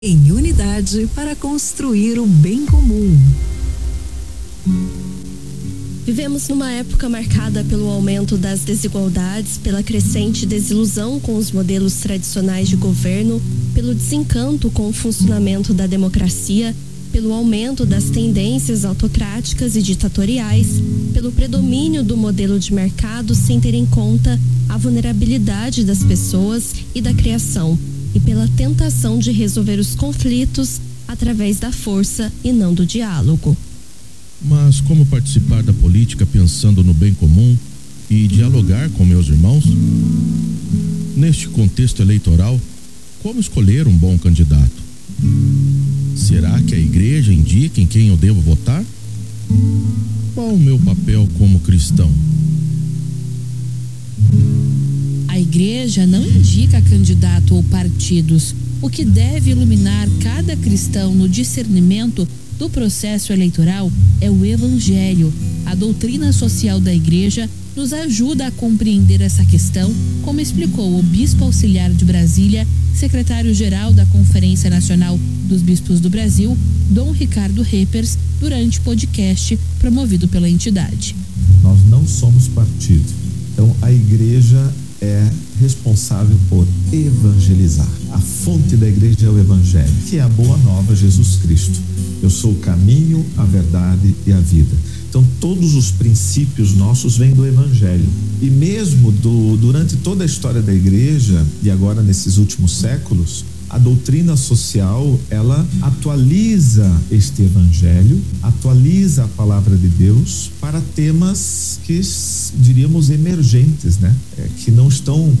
Em unidade para construir o bem comum. Vivemos numa época marcada pelo aumento das desigualdades, pela crescente desilusão com os modelos tradicionais de governo, pelo desencanto com o funcionamento da democracia, pelo aumento das tendências autocráticas e ditatoriais, pelo predomínio do modelo de mercado sem ter em conta a vulnerabilidade das pessoas e da criação, e pela tentação de resolver os conflitos através da força e não do diálogo. Mas como participar da política pensando no bem comum e dialogar com meus irmãos? Neste contexto eleitoral, como escolher um bom candidato? Será que a igreja indica em quem eu devo votar? Qual o meu papel como cristão? A igreja não indica candidato ou partidos. O que deve iluminar cada cristão no discernimento do processo eleitoral é o Evangelho. A doutrina social da igreja nos ajuda a compreender essa questão, como explicou o Bispo Auxiliar de Brasília, secretário-geral da Conferência Nacional dos Bispos do Brasil, Dom Ricardo Reppers, durante o podcast promovido pela entidade. Nós não somos partido. Então, a igreja é responsável por evangelizar. A fonte da igreja é o Evangelho, que é a boa nova, Jesus Cristo. Eu sou o caminho, a verdade e a vida. Então, todos os princípios nossos vêm do Evangelho. E mesmo durante toda a história da igreja, e agora nesses últimos séculos, a doutrina social, ela atualiza este Evangelho, atualiza a palavra de Deus para temas que diríamos emergentes, né? Que não estão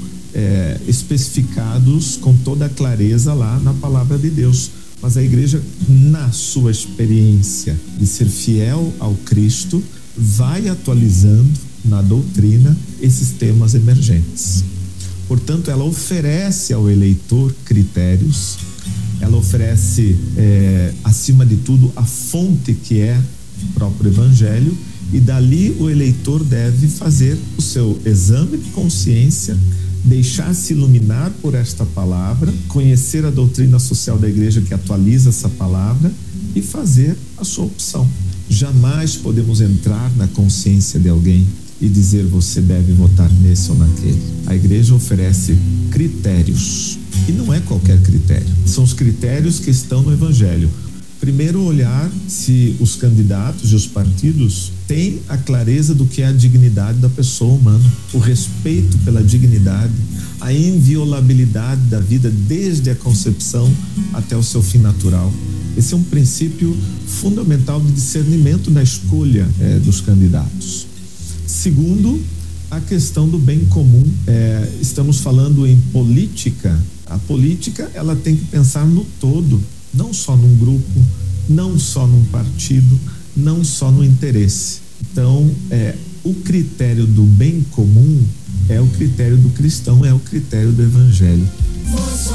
especificados com toda a clareza lá na palavra de Deus. Mas a igreja, na sua experiência de ser fiel ao Cristo, vai atualizando na doutrina esses temas emergentes. Portanto, ela oferece ao eleitor critérios, ela oferece, acima de tudo, a fonte que é o próprio Evangelho, e dali o eleitor deve fazer o seu exame de consciência, deixar-se iluminar por esta palavra, conhecer a doutrina social da igreja que atualiza essa palavra e fazer a sua opção. Jamais podemos entrar na consciência de alguém e dizer você deve votar nesse ou naquele. A igreja oferece critérios, e não é qualquer critério, são os critérios que estão no Evangelho. Primeiro, olhar se os candidatos e os partidos têm a clareza do que é a dignidade da pessoa humana, o respeito pela dignidade, a inviolabilidade da vida desde a concepção até o seu fim natural. Esse é um princípio fundamental de discernimento na escolha dos candidatos. Segundo, a questão do bem comum. Estamos falando em política. A política, ela tem que pensar no todo, não só num grupo, não só num partido, não só no interesse. Então, o critério do bem comum é o critério do cristão, é o critério do Evangelho.